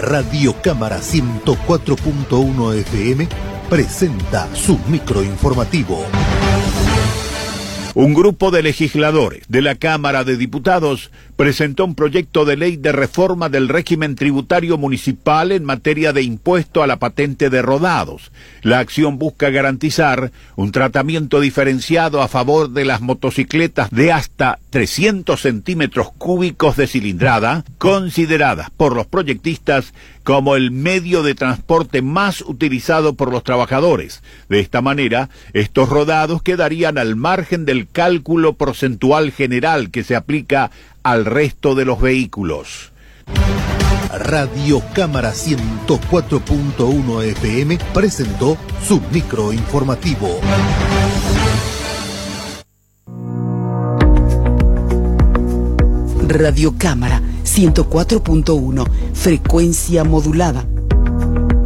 Radio Cámara 104.1 FM presenta su microinformativo. Un grupo de legisladores de la Cámara de Diputados presentó un proyecto de ley de reforma del régimen tributario municipal en materia de impuesto a la patente de rodados. La acción busca garantizar un tratamiento diferenciado a favor de las motocicletas de hasta 300 centímetros cúbicos de cilindrada, consideradas por los proyectistas como el medio de transporte más utilizado por los trabajadores. De esta manera, estos rodados quedarían al margen del cálculo porcentual general que se aplica al resto de los vehículos. Radio Cámara 104.1 FM presentó su microinformativo. Radio Cámara 104.1, frecuencia modulada.